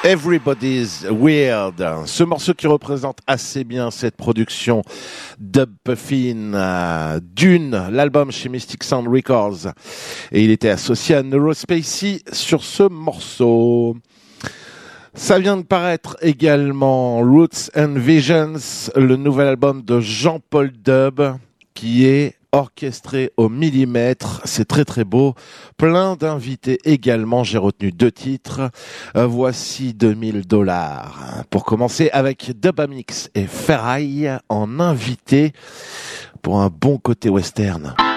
Everybody's Weird, ce morceau qui représente assez bien cette production Dub Puffin Dune, l'album chez Mystic Sound Records, et il était associé à Neurospacey sur ce morceau. Ça vient de paraître également Roots and Visions, le nouvel album de Jean-Paul Dub, qui est orchestré au millimètre, c'est très très beau, plein d'invités également, j'ai retenu 2 titres, voici $2000. Pour commencer avec Dubamix et Ferraille en invité pour un bon côté western.